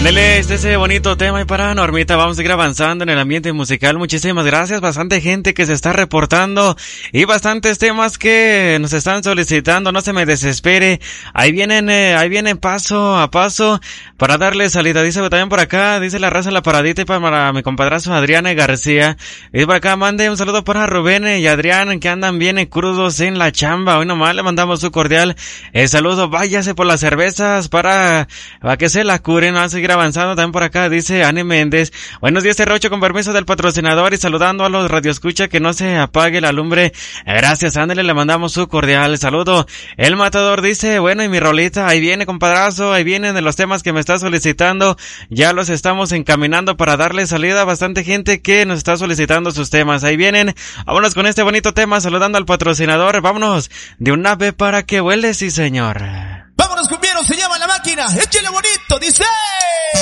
Ándele, ese bonito tema y para Normita, vamos a seguir avanzando en el ambiente musical. Muchísimas gracias, bastante gente que se está reportando y bastantes temas que nos están solicitando, no se me desespere. Ahí vienen paso a paso para darle salida. Dice también por acá, dice la raza La Paradita y para mi compadrazo Adriana García. Y por acá mande un saludo para Rubén y Adrián que andan bien crudos en la chamba. Hoy nomás le mandamos su cordial saludo. Váyase por las cervezas para que se la curen. Vamos a seguir avanzando. También por acá dice Anne Méndez. Buenos días, Terrocho, con permiso del patrocinador y saludando a los radioescucha que no se apague la lumbre. Gracias, ándele, le mandamos su cordial saludo. El Matador dice, bueno, y mi rolita, ahí viene, compadrazo, ahí vienen de los temas que me está solicitando. Ya los estamos encaminando para darle salida a bastante gente que nos está solicitando sus temas. Ahí vienen. Vámonos con este bonito tema, saludando al patrocinador. Vámonos de un ave para que vuele, sí señor. Vámonos, cumbieros, se llama La Máquina. Échale bonito, dice.